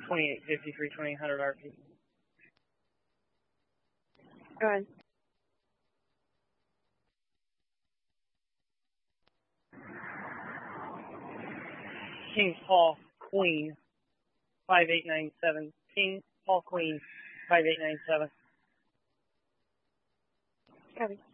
2850, 320, RP. Go ahead. King, Paul, Queen, 5897. King, Paul, Queen, 5897. Copy.